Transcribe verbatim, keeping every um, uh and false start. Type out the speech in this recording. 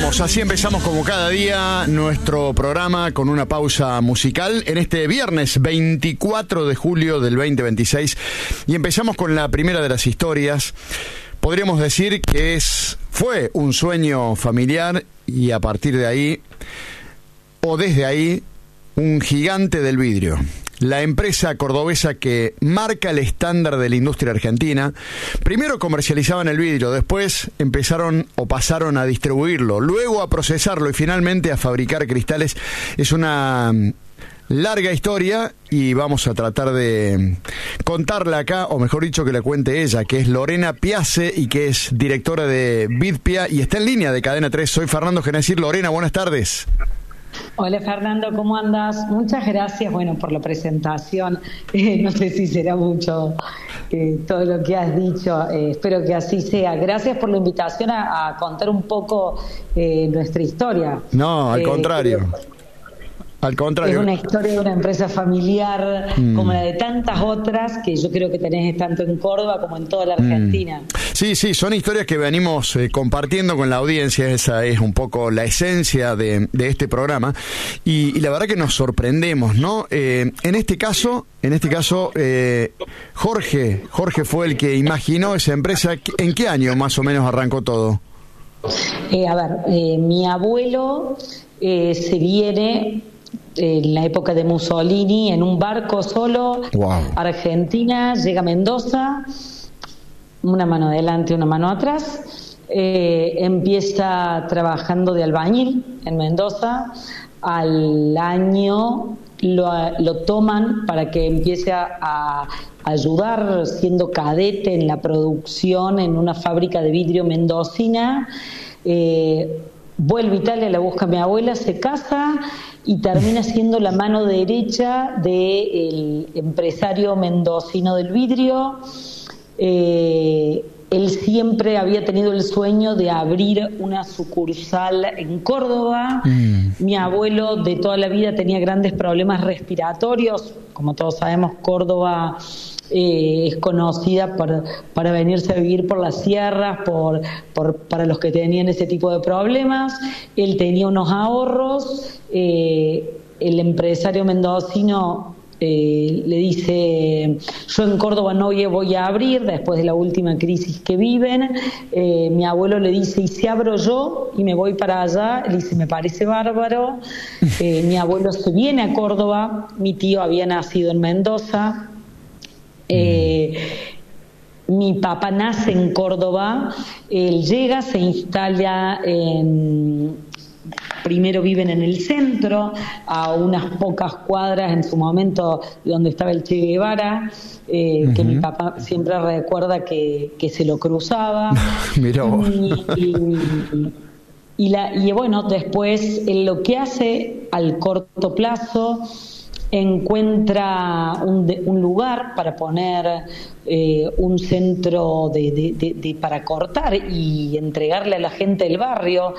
empezamos, así empezamos como cada día nuestro programa con una pausa musical en este viernes veinticuatro de julio del veinte veintiséis y empezamos con la primera de las historias. Podríamos decir que es fue un sueño familiar y a partir de ahí, o desde ahí, un gigante del vidrio. La empresa cordobesa que marca el estándar de la industria argentina. Primero comercializaban el vidrio, después empezaron o pasaron a distribuirlo, luego a procesarlo y finalmente a fabricar cristales. Es una larga historia y vamos a tratar de contarla acá, o mejor dicho que la cuente ella, que es Lorena Piace y que es directora de Vidpia y está en línea de Cadena tres. Soy Fernando Genesir. Lorena, buenas tardes. Hola Fernando, ¿cómo andas? Muchas gracias, bueno, por la presentación. Eh, no sé si será mucho eh, todo lo que has dicho, eh, espero que así sea. Gracias por la invitación a, a contar un poco eh, nuestra historia. No, al eh, contrario. Eh, Al contrario. Es una historia de una empresa familiar mm. como la de tantas otras que yo creo que tenés tanto en Córdoba como en toda la Argentina. Mm. Sí, sí, son historias que venimos eh, compartiendo con la audiencia. Esa es un poco la esencia de, de este programa y, y la verdad que nos sorprendemos, ¿no? Eh, en este caso, en este caso, eh, Jorge, Jorge fue el que imaginó esa empresa. ¿En qué año más o menos arrancó todo? Eh, a ver, eh, mi abuelo eh, se viene en la época de Mussolini en un barco solo, wow. Argentina, llega a Mendoza, una mano adelante, una mano atrás, eh, empieza trabajando de albañil en Mendoza, al año lo, lo toman para que empiece a, a ayudar siendo cadete en la producción en una fábrica de vidrio mendocina. eh, vuelve a Italia, la busca mi abuela, se casa y termina siendo la mano derecha del empresario mendocino del vidrio. Eh, él siempre había tenido el sueño de abrir una sucursal en Córdoba. Mm. Mi abuelo de toda la vida tenía grandes problemas respiratorios. Como todos sabemos, Córdoba eh, es conocida por, para venirse a vivir por las sierras, por, por, para los que tenían ese tipo de problemas. Él tenía unos ahorros. Eh, el empresario mendocino Eh, le dice: yo en Córdoba no voy a abrir después de la última crisis que viven. eh, mi abuelo le dice: ¿y si abro yo y me voy para allá? Él dice: me parece bárbaro. eh, mi abuelo se viene a Córdoba, mi tío había nacido en Mendoza. eh, mi papá nace en Córdoba, él llega, se instala en... Primero viven en el centro, a unas pocas cuadras en su momento donde estaba el Che Guevara, eh, uh-huh. que mi papá siempre recuerda que, que se lo cruzaba. Mirá vos. Y, y, y, la, y bueno, después él lo que hace al corto plazo, encuentra un, de, un lugar para poner eh, un centro de, de, de, de para cortar y entregarle a la gente del barrio